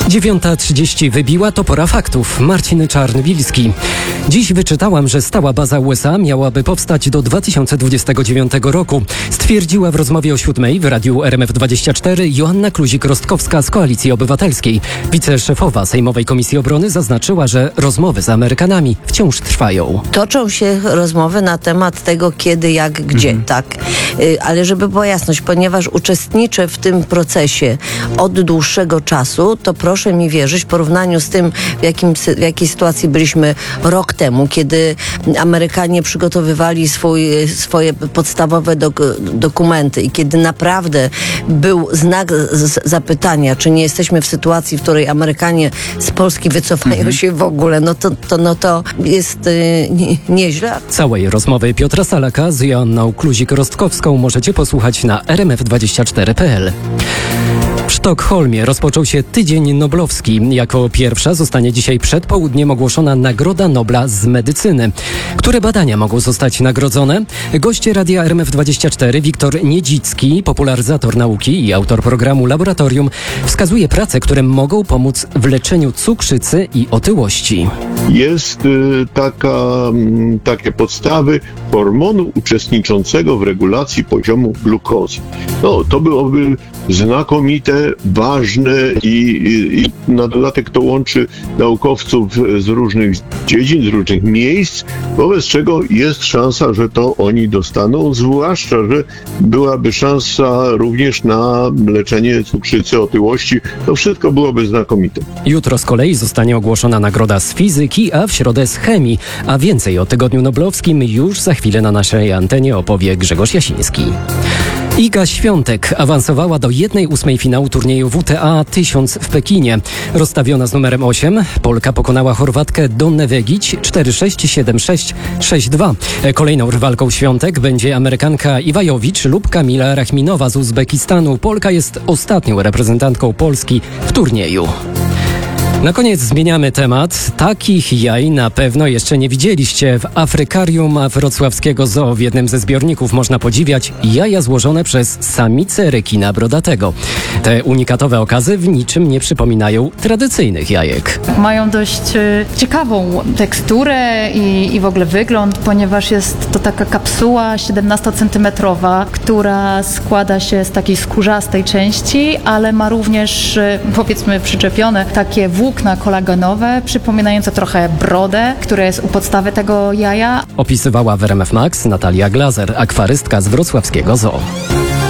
9:30 wybiła, to pora faktów. Marcin Czarnwilski. Dziś wyczytałam, że stała baza USA miałaby powstać do 2029 roku. Stwierdziła w rozmowie o 7:00 w radiu RMF24 Joanna Kluzik-Rostkowska z Koalicji Obywatelskiej. Wiceszefowa Sejmowej Komisji Obrony zaznaczyła, że rozmowy z Amerykanami wciąż trwają. Toczą się rozmowy na temat tego, kiedy, jak, gdzie, tak. Ale żeby była jasność, ponieważ uczestniczę w tym procesie od dłuższego czasu, to proszę mi wierzyć, w porównaniu z tym, w jakiej sytuacji byliśmy rok temu, kiedy Amerykanie przygotowywali swoje podstawowe dokumenty i kiedy naprawdę był znak zapytania, czy nie jesteśmy w sytuacji, w której Amerykanie z Polski wycofają się w ogóle, no to jest nieźle. Całej rozmowy Piotra Salaka z Joanną Kluzik-Rostkowską możecie posłuchać na rmf24.pl. W Sztokholmie rozpoczął się Tydzień Noblowski. Jako pierwsza zostanie dzisiaj przed południem ogłoszona Nagroda Nobla z medycyny. Które badania mogą zostać nagrodzone? Goście Radia RMF24 Wiktor Niedzicki, popularyzator nauki i autor programu Laboratorium, wskazuje prace, które mogą pomóc w leczeniu cukrzycy i otyłości. Jest takie podstawy hormonu uczestniczącego w regulacji poziomu glukozy. No, to byłoby znakomite, ważne i na dodatek to łączy naukowców z różnych dziedzin, z różnych miejsc, wobec czego jest szansa, że to oni dostaną, zwłaszcza, że byłaby szansa również na leczenie cukrzycy, otyłości. To wszystko byłoby znakomite. Jutro z kolei zostanie ogłoszona nagroda z fizyki, a w środę z chemii. A więcej o Tygodniu Noblowskim już za chwilę na naszej antenie opowie Grzegorz Jasiński. Iga Świątek awansowała do 1/8 finału turnieju WTA 1000 w Pekinie. Rozstawiona z numerem 8, Polka pokonała Chorwatkę Donnę Vegić 4-6, 7-6, 6-2. Kolejną rywalką Świątek będzie Amerykanka Iwajowicz lub Kamila Rachminowa z Uzbekistanu. Polka jest ostatnią reprezentantką Polski w turnieju. Na koniec zmieniamy temat. Takich jaj na pewno jeszcze nie widzieliście. W Afrykarium wrocławskiego zoo w jednym ze zbiorników można podziwiać jaja złożone przez samicę rekina brodatego. Te unikatowe okazy w niczym nie przypominają tradycyjnych jajek. Mają dość ciekawą teksturę i w ogóle wygląd, ponieważ jest to taka kapsuła 17-centymetrowa, która składa się z takiej skórzastej części, ale ma również, powiedzmy, przyczepione takie włókna kolagenowe, przypominające trochę brodę, która jest u podstawy tego jaja. Opisywała w RMF Max Natalia Glazer, akwarystka z wrocławskiego zoo.